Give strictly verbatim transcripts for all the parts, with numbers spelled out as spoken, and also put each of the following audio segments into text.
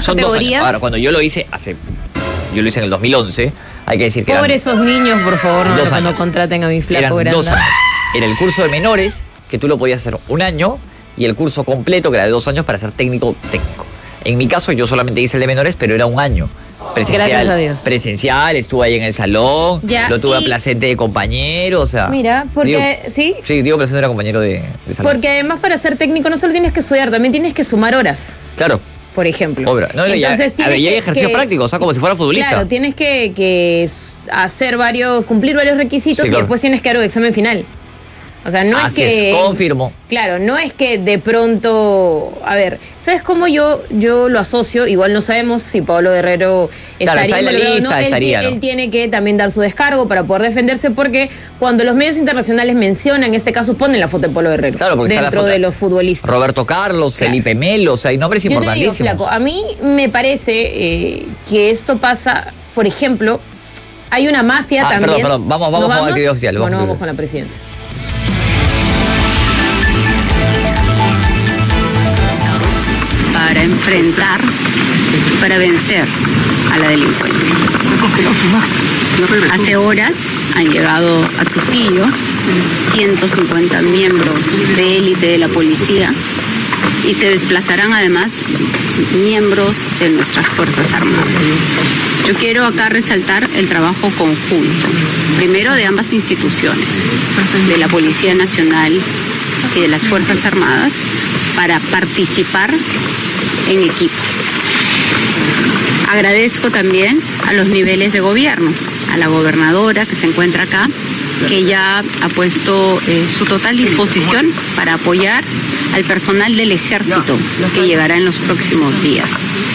otras Son categorías. Dos años. Ahora, cuando yo lo hice hace, yo lo hice en el dos mil once, hay que decir que Pobre eran, esos niños, por favor, no, dos cuando años. contraten a mi flaco eran dos grande. años. Era el curso de menores, que tú lo podías hacer un año, y el curso completo, que era de dos años, para ser técnico técnico. En mi caso, yo solamente hice el de menores, pero era un año. Presencial, Gracias a Dios. presencial, estuve ahí en el salón, Ya, lo tuve y- a placente de compañero, o sea... Mira, porque, digo, ¿sí? Sí, digo placente era compañero de, de salón. Porque además para ser técnico no solo tienes que estudiar, también tienes que sumar horas, Claro, por ejemplo. obra. No, no, ya, Entonces a tienes ver, ya hay que- ejercicio que- práctico, o sea, como si fuera futbolista. Claro, tienes que, que hacer varios, cumplir varios requisitos Sí, y claro. después tienes que dar un examen final. O sea, no Así es que... es, confirmo. Claro, no es que de pronto... A ver, ¿sabes cómo yo, yo lo asocio? Igual no sabemos si Pablo Guerrero Claro, estaría está en la involucrado o lista, no. Él, estaría, ti- ¿no? él tiene que también dar su descargo para poder defenderse porque cuando los medios internacionales mencionan, en este caso ponen la foto de Pablo Guerrero Claro, porque está la dentro foto. de los futbolistas. Roberto Carlos, Claro. Felipe Melo, o sea, hay nombres Yo te digo, importantísimos. flaco, a mí me parece eh, que esto pasa, por ejemplo, hay una mafia Ah, también. perdón, perdón, vamos- vamos ¿Nos con el video oficial, vamos Bueno, con el vamos video. con la presidenta. Para enfrentar y para vencer a la delincuencia. Hace horas han llegado a Trujillo ciento cincuenta miembros de élite de la policía y se desplazarán además miembros de nuestras Fuerzas Armadas. Yo quiero acá resaltar el trabajo conjunto, primero de ambas instituciones, de la Policía Nacional y de las Fuerzas Armadas, para participar en equipo. Agradezco también a los niveles de gobierno, a la gobernadora que se encuentra acá, que ya ha puesto eh, su total disposición para apoyar al personal del ejército que llegará en los próximos días.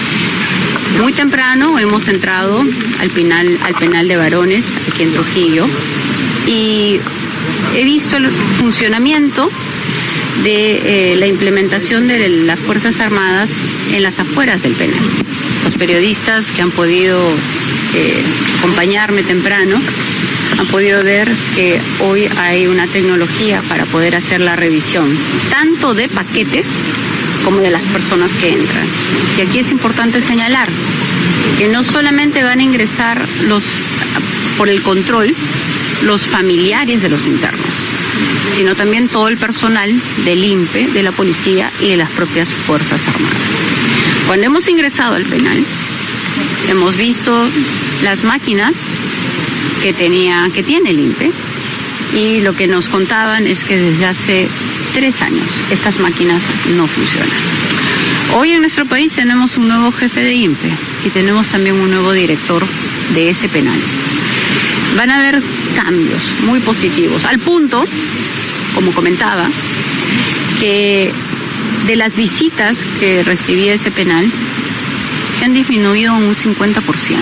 Muy temprano hemos entrado al penal, al penal de varones aquí en Trujillo y he visto el funcionamiento de eh, la implementación de las Fuerzas Armadas en las afueras del penal. Los periodistas que han podido eh, acompañarme temprano han podido ver que hoy hay una tecnología para poder hacer la revisión, tanto de paquetes como de las personas que entran. Y aquí es importante señalar que no solamente van a ingresar los, por el control los familiares de los internos, sino también todo el personal del I N P E, de la policía y de las propias Fuerzas Armadas. Cuando hemos ingresado al penal, hemos visto las máquinas que tenía, que tiene el I N P E, y lo que nos contaban es que desde hace tres años estas máquinas no funcionan. Hoy en nuestro país tenemos un nuevo jefe de I N P E y tenemos también un nuevo director de ese penal. Van a haber cambios muy positivos, al punto, como comentaba, que de las visitas que recibía ese penal se han disminuido un cincuenta por ciento.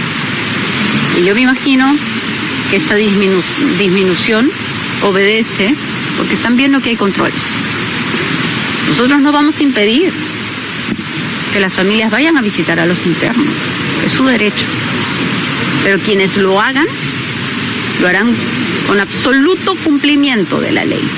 Y yo me imagino que esta disminu- disminución obedece porque están viendo que hay controles. Nosotros no vamos a impedir que las familias vayan a visitar a los internos, es su derecho. Pero quienes lo hagan, lo harán con absoluto cumplimiento de la ley.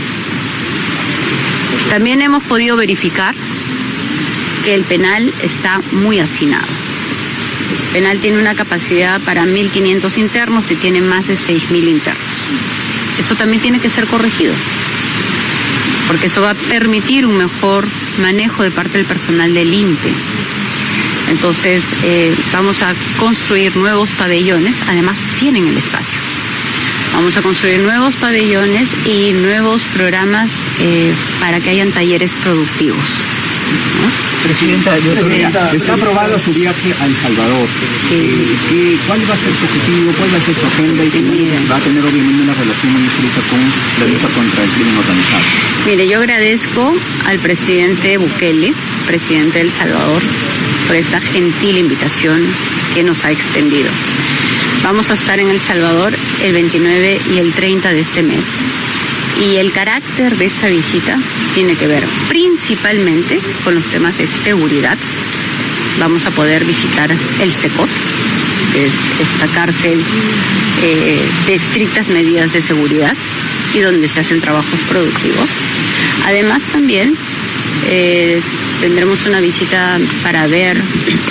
También hemos podido verificar que el penal está muy hacinado. El penal tiene una capacidad para mil quinientos internos y tiene más de seis mil internos. Eso también tiene que ser corregido, porque eso va a permitir un mejor manejo de parte del personal del I N P E. Entonces, eh, vamos a construir nuevos pabellones, además tienen el espacio. Vamos a construir nuevos pabellones y nuevos programas eh, para que hayan talleres productivos, ¿no? Presidenta, yo Presidenta, está aprobado su viaje a El Salvador. Sí. Eh, ¿qué- ¿Cuál va a ser su objetivo? ¿Cuál va a ser su agenda? Y también va a tener obviamente una relación muy estrecha con la lucha contra el crimen organizado. Mire, yo agradezco al presidente Bukele, presidente de El Salvador, por esta gentil invitación que nos ha extendido. Vamos a estar en El Salvador el veintinueve y el treinta de este mes. Y el carácter de esta visita tiene que ver principalmente con los temas de seguridad. Vamos a poder visitar el SECOT, que es esta cárcel eh, de estrictas medidas de seguridad y donde se hacen trabajos productivos. Además también eh, tendremos una visita para ver